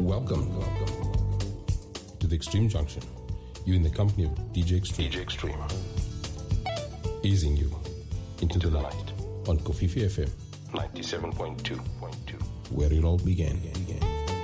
Welcome to the Extreme Junction. You in the company of DJ Extreme. DJ Extreme. Easing you into the night on Kofifi FM 97.2, where it all began.